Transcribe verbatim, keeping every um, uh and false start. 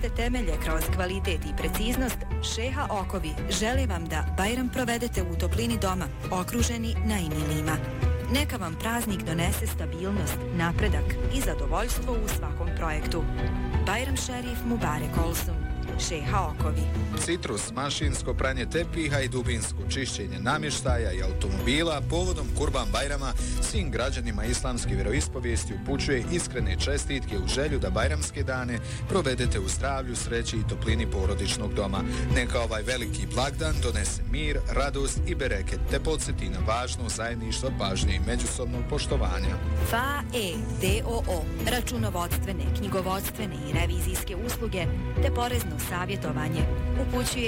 temelje kroz kvalitet i preciznost, Šeha Okovi žele vam da Bajram provedete u toplini doma, okruženi najmilijima. Neka vam praznik donese stabilnost, napredak i zadovoljstvo u svakom projektu. Bajram Šerif Mubarek Olsun, Šeha Okovi. Citrus, mašinsko pranje tepiha i dubinsko čišćenje namještaja i automobila povodom Kurban Bajrama svim građanima islamske vjeroispovijesti upućuje iskrene čestitke u želju da bajramske dane provedete u zdravlju, sreći i toplini porodičnog doma. Neka ovaj veliki blagdan donese mir, radost i bereket te podsjeti na važno zajedništvo, pažnje i međusobnog poštovanja. F A E D O O, računovodstvene, knjigovodstvene i revizijske usluge te porezno savjetovanje upućuje